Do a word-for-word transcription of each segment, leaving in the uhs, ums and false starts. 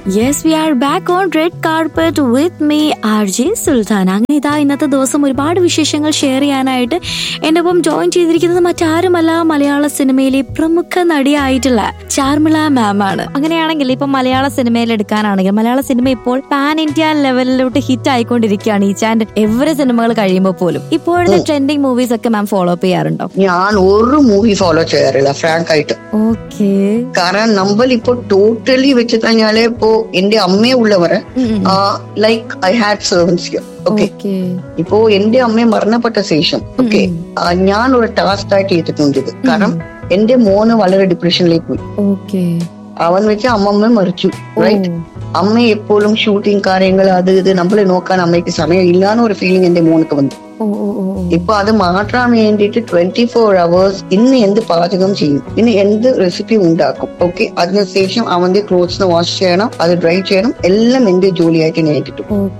Yes, we are back on red carpet with me, R J Sultana. അങ്ങനെ ഇതാ ഇന്നത്തെ ദിവസം ഒരുപാട് വിശേഷങ്ങൾ ഷെയർ ചെയ്യാനായിട്ട് എന്റെ ഒപ്പം ജോയിൻ ചെയ്തിരിക്കുന്നത് മറ്റാരുമല്ല, മലയാള സിനിമയിലെ പ്രമുഖ നടിയായിട്ടുള്ള ചാർമിള മാം ആണ്. അങ്ങനെയാണെങ്കിൽ ഇപ്പൊ മലയാള സിനിമയിൽ എടുക്കാനാണെങ്കിൽ മലയാള സിനിമ ഇപ്പോൾ പാൻ ഇന്ത്യ ലെവലിലോട്ട് ഹിറ്റ് ആയിക്കൊണ്ടിരിക്കുകയാണ്. ഈച്ച് ആൻഡ് എവറി സിനിമകൾ കഴിയുമ്പോൾ പോലും ഇപ്പോഴത്തെ ട്രെൻഡിങ് മൂവീസ് ഒക്കെ മാം ഫോളോ അപ്പ് ചെയ്യാറുണ്ടോ? ഞാൻ ഒരു മൂവി ഫോളോ ചെയ്യാറില്ല ഫ്രാങ്ക് ആയിട്ട്. ഓക്കെ. കാരണം നമ്മൾ ഇപ്പൊ ടോട്ടലി വെച്ച് കഴിഞ്ഞാല് ഇപ്പോ എന്റെ അമ്മയെ ഉള്ളവരെ like I had servants. Okay, ഇപ്പോ എന്റെ അമ്മ മരണപ്പെട്ട ശേഷം ഓക്കെ ഞാൻ ഒരു ടാസ്ക് ആയിട്ട് ചെയ്തിട്ടുണ്ട് ഇത്. കാരണം എന്റെ മോന് വളരെ ഡിപ്രഷനിലേക്ക് പോയി. അവൻ വെച്ച് അമ്മമ്മ മരിച്ചു. റൈറ്റ്, അമ്മ എപ്പോഴും ഷൂട്ടിങ് കാര്യങ്ങൾ അത് ഇത് നമ്മളെ നോക്കാൻ അമ്മയ്ക്ക് സമയം ഇല്ലാന്ന് ഒരു ഫീലിംഗ് എന്റെ മോനക്ക് വന്നു. ഇപ്പൊ അത് മാറ്റാൻ വേണ്ടിട്ട് ട്വന്റി ഫോർ അവേഴ്സ് ഇന്ന് എന്ത് പാചകം ചെയ്യും, ഇന്ന് എന്ത് റെസിപ്പി ഉണ്ടാക്കും. ഓക്കെ, അതിനുശേഷം അവന്റെ ക്ലോത്ത്സ് വാഷ് ചെയ്യണം, അത് ഡ്രൈ ചെയ്യണം, എല്ലാം എന്റെ ജോലിയായിട്ട് ഞാൻ ഏറ്റിട്ടു.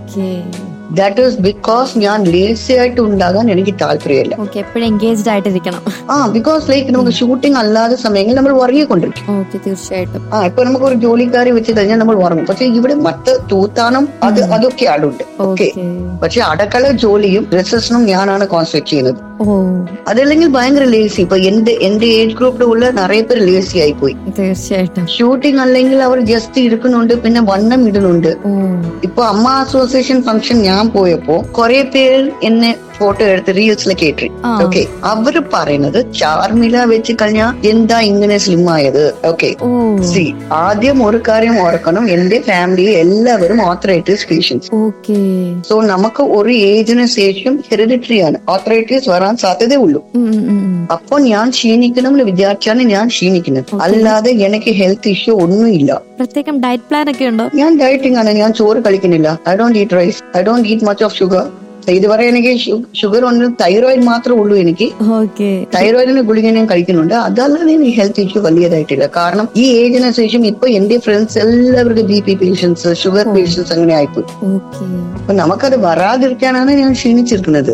ദാറ്റ് ഈസ് ബിക്കോസ് ഞാൻ ലേസി ആയിട്ട് ഉണ്ടാകാൻ എനിക്ക് താല്പര്യമില്ല. എൻഗേജ്ഡ് ആയിട്ടിരിക്കണം. ആ ബിക്കോസ് ലൈക്ക് നമുക്ക് ഷൂട്ടിംഗ് അല്ലാത്ത സമയങ്ങളിൽ നമ്മൾ ഉറങ്ങിക്കൊണ്ടിരിക്കും. തീർച്ചയായിട്ടും. ആ ഇപ്പൊ നമുക്ക് ഒരു ജോലിക്കാരി വെച്ച് കഴിഞ്ഞാൽ നമ്മൾ ഉറങ്ങും. പക്ഷെ ഇവിടെ മറ്റ് തൂത്താനും അത് അതൊക്കെ ആടുണ്ട്. ഓക്കെ, പക്ഷെ അടക്കള ജോലിയും ഡ്രസ്സസിനും ഞാനാണ് കോൺസെൻട്രേറ്റ് ചെയ്യുന്നത്. അതല്ലെങ്കിൽ ഭയങ്കര ലേസി. ഇപ്പൊ എന്റെ എന്റെ ഏജ് ഗ്രൂപ്പിലുള്ള നിറയെ പേര് ലേസി ആയി പോയി. തീർച്ചയായിട്ടും. ഷൂട്ടിംഗ് അല്ലെങ്കിൽ അവർ ജസ്റ്റ് ഇരിക്കുന്നുണ്ട്, പിന്നെ വണ്ണം ഇടുന്നുണ്ട്. ഇപ്പൊ അമ്മ അസോസിയേഷൻ ഫംഗ്ഷൻ ഞാൻ പോയപ്പോ കുറെ പേര് എന്നെ ഫോട്ടോ എടുത്ത് റീൽസിലൊക്കെ ഇട്ടു. ഓക്കെ, അവര് പറയുന്നത് ചാർമിള വെച്ച് കഴിഞ്ഞാൽ എന്താ ഇങ്ങനെ സ്ലിം ആയത്. ഓക്കെ, സി ആദ്യം ഒരു കാര്യം ഓർക്കണം, എന്റെ ഫാമിലി എല്ലാവരും ഓർത്തറൈറ്റിസ് പേഷ്യൻസ്. സോ നമുക്ക് ഒരു ഏജിന് ശേഷം ഹെറിഡിറ്ററി ആണ്, ഓർത്തറൈറ്റിസ് വരാൻ സാധ്യതയുള്ളൂ. അപ്പൊ ഞാൻ ക്ഷീണിക്കണം എന്ന് വിചാരിച്ചാണ് ഞാൻ ക്ഷീണിക്കുന്നത്, അല്ലാതെ എനിക്ക് ഹെൽത്ത് ഇഷ്യൂ ഒന്നുമില്ല. പ്രത്യേകം ഡയറ്റ് പ്ലാൻ ഒക്കെ ഉണ്ടോ? ഞാൻ ഡയറ്റിംഗ് ആണ്, ഞാൻ ചോറ് കഴിക്കുന്നില്ല. I don't eat rice, I don't eat much of sugar. ഇതുവരെ എനിക്ക് ഷുഗർ ഉണ്ട്, തൈറോയിഡ് മാത്രമേ ഉള്ളൂ എനിക്ക്. തൈറോയിഡിന് ഗുളിക ഞാൻ കഴിക്കുന്നുണ്ട്, അതല്ലാതെ എനിക്ക് ഹെൽത്ത് ഇഷ്യൂ വലിയതായിട്ടില്ല. കാരണം ഈ ഏജിന് ശേഷം ഇപ്പൊ എന്റെ ഫ്രണ്ട്സ് എല്ലാവർക്കും B P patients, sugar patients അങ്ങനെ ആയിപ്പോയി. അപ്പൊ നമുക്കത് വരാതിരിക്കാനാണ് ഞാൻ ക്ഷീണിച്ചിരിക്കുന്നത്.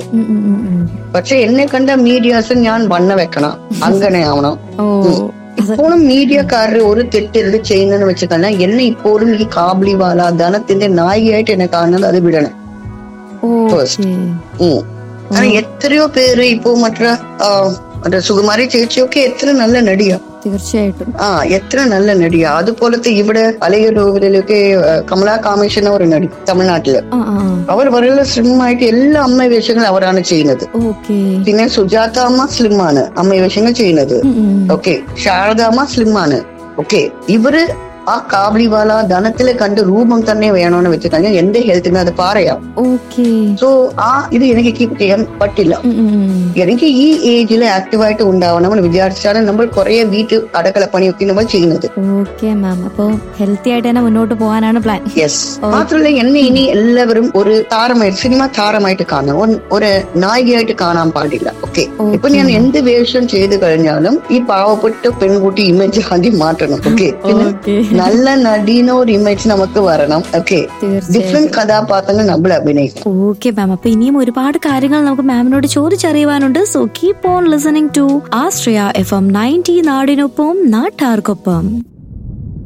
പക്ഷെ എന്നെ കണ്ട മീഡിയാസ് ഞാൻ വണ്ണ വെക്കണം, അങ്ങനെ ആവണം. ഇപ്പോഴും മീഡിയക്കാരുടെ ഒരു തെറ്റെന്ത് ചെയ്യുന്നതെന്ന് വെച്ച് കഴിഞ്ഞാൽ എന്നെ ഇപ്പോഴും ഈ കാബ്ലിവാല ധനത്തിന്റെ നായികയായിട്ട് എന്നെ കാണുന്നത് അത് വിടണം. കാരണം എത്രയോ പേര് ഇപ്പോ മറ്റേ സുകുമാരി ചേച്ചിയൊക്കെ എത്ര നല്ല നടിയാ. തീർച്ചയായിട്ടും. ആ എത്ര നല്ല നടിയാ. അതുപോലത്തെ ഇവിടെ അലയൂരിലൊക്കെ കമലാ കാമേഷൻ ഒരു നടി തമിഴ്നാട്ടില്, അവർ വളരെ സ്ലിം ആയിട്ട് എല്ലാ അമ്മ വേഷങ്ങളും അവരാണ് ചെയ്യുന്നത്. പിന്നെ സുജാത അമ്മ സ്ലിം ആണ് അമ്മ വേഷങ്ങൾ ചെയ്യുന്നത്. ഓക്കെ, ശാരദാമ്മ സ്ലിം ആണ്. ഓക്കെ, ഇവര് ആ കാബ്ലിവാല ധനത്തിലെ കണ്ട് രൂപം തന്നെ വേണമെന്ന് വെച്ച് കഴിഞ്ഞാൽ എന്റെ ഹെൽത്തിന് അത് പറയാം. സോ ആ ഇത് എനിക്ക് കീപ്പ് ചെയ്യാൻ പറ്റില്ല. എനിക്ക് ഈ ഏജിൽ ആക്റ്റീവായിട്ട് ഉണ്ടാവണമെന്ന് വിചാരിച്ചാണ് നമ്മൾ കുറെ വീട്ട് അടക്കള പണിയൊക്കെ നമ്മൾ ചെയ്യുന്നത്. ഹെൽത്തി ആയിട്ട് തന്നെ മുന്നോട്ട് പോകാനാണ് പ്ലാൻ. യെസ്, മാത്രമല്ല എന്നെ ഇനി എല്ലാവരും ഒരു താരമായിട്ട് സിനിമ താരമായിട്ട് കാണണം, ഒരു നായികയായിട്ട് കാണാൻ പാടില്ല. ഓക്കെ, ഇപ്പൊ ഞാൻ എന്ത് വേഷം ചെയ്ത് കഴിഞ്ഞാലും ഈ പാവപ്പെട്ട പെൺകുട്ടി ഇമേജ് ആദ്യം മാറ്റണം. ഓക്കെ, പിന്നെ നല്ല നടീനോ ഒരു ഇമേജ് നമുക്ക് വരണം. ഓക്കെ, ഡിഫറെന്റ് കഥാപാത്രങ്ങൾ നമ്മൾ അഭിനയിക്കും. ഓക്കെ മാം, അപ്പൊ ഇനിയും ഒരുപാട് കാര്യങ്ങൾ നമുക്ക് മാമിനോട് ചോദിച്ചറിയുവാനുണ്ട്. So keep on listening to Ashraya F M ninety, നാടിനൊപ്പം നാട്ടാർക്കൊപ്പം.